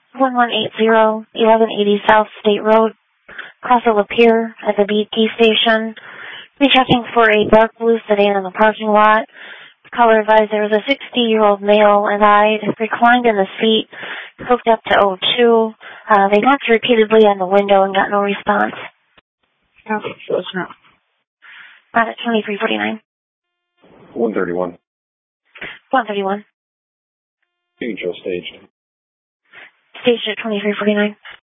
1180, 1180 South State Road, Casa Lapeer at the BT station. Be checking for a dark blue sedan in the parking lot. Caller advised there was a 60-year-old male and I reclined in the seat, hooked up to O2. They knocked repeatedly on the window and got no response. Okay, so it's not. Not at 2349. 131. 131. Being Joe staged. Staged at 2349.